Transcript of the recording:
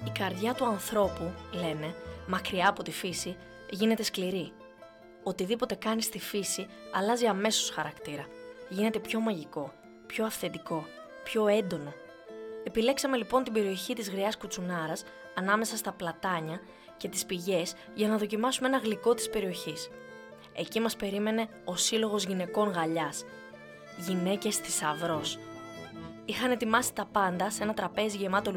Η καρδιά του ανθρώπου, λένε, μακριά από τη φύση, γίνεται σκληρή. Οτιδήποτε κάνει στη φύση αλλάζει αμέσως χαρακτήρα. Γίνεται πιο μαγικό, πιο αυθεντικό, πιο έντονο. Επιλέξαμε λοιπόν την περιοχή της Γριάς Κουτσουνάρας, ανάμεσα στα πλατάνια και τις πηγές, για να δοκιμάσουμε ένα γλυκό της περιοχής. Εκεί μας περίμενε ο Σύλλογος Γυναικών Γαλλιάς. Γυναίκες θησαυρός. Είχαν ετοιμάσει τα πάντα σε ένα τραπέζι γεμάτο